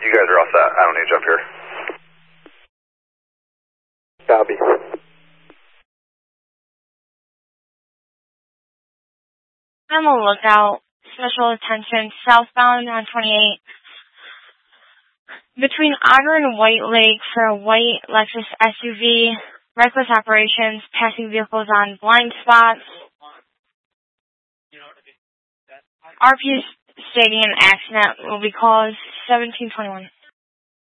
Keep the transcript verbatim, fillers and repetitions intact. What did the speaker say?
You guys are all set. I don't need to jump here. Copy. I'm on lookout. Special attention. Southbound on twenty-eight. Between Otter and White Lake for a white Lexus S U V. Reckless operations. Passing vehicles on blind spots. R P is stating an accident will be caused seventeen twenty-one.